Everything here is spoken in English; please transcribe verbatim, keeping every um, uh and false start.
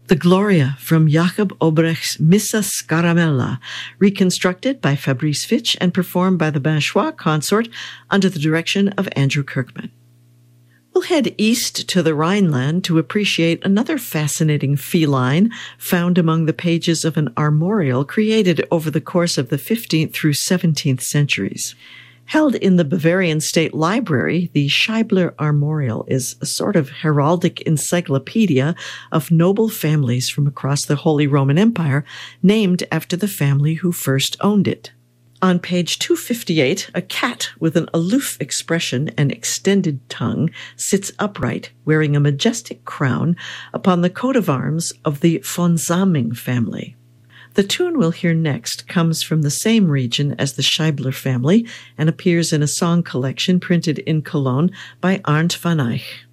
The Gloria from Jacob Obrecht's Missa Scaramella, reconstructed by Fabrice Fitch and performed by the Binchois Consort under the direction of Andrew Kirkman. We'll head east to the Rhineland to appreciate another fascinating feline found among the pages of an armorial created over the course of the fifteenth through seventeenth centuries. Held in the Bavarian State Library, the Scheibler Armorial is a sort of heraldic encyclopedia of noble families from across the Holy Roman Empire, named after the family who first owned it. On page two fifty-eight, a cat with an aloof expression and extended tongue sits upright, wearing a majestic crown, upon the coat of arms of the von Saming family. The tune we'll hear next comes from the same region as the Scheibler family and appears in a song collection printed in Cologne by Arndt van Eyck.